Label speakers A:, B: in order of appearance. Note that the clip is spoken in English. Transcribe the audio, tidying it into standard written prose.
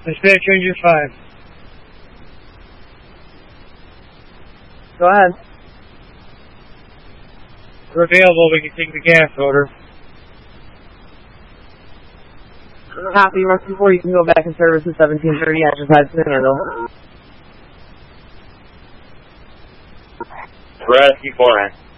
A: Dispatch Ranger 5.
B: Go ahead.
A: We're available, we can take the gas order.
B: Copy, Rescue 4, you can go back in service at 1730, exercise Panhandle.
C: Rescue 4.